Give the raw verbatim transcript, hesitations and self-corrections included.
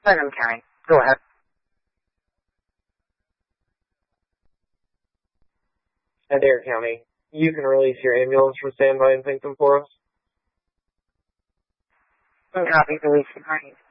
Putnam County. Go ahead. Adair County. You can release your ambulance from standby and thank them for us. Copy, release the parties.